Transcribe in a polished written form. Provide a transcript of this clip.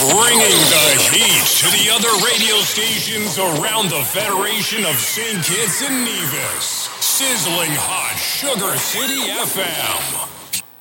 Bringing the heat to the other radio stations around the Federation of St. Kitts and Nevis. Sizzling hot Sugar City FM.